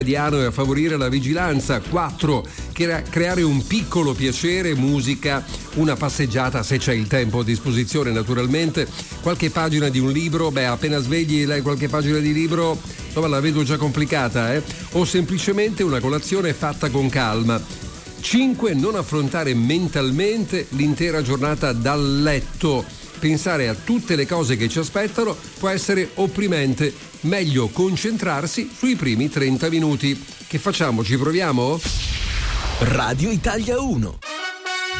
e a favorire la vigilanza. 4. Creare un piccolo piacere, musica, una passeggiata se c'è il tempo a disposizione naturalmente, qualche pagina di un libro, appena svegli lei qualche pagina di libro, insomma la vedo già complicata, o semplicemente una colazione fatta con calma. 5. Non affrontare mentalmente l'intera giornata dal letto. Pensare a tutte le cose che ci aspettano può essere opprimente. Meglio concentrarsi sui primi 30 minuti. Che facciamo? Ci proviamo? Radio Italia 1.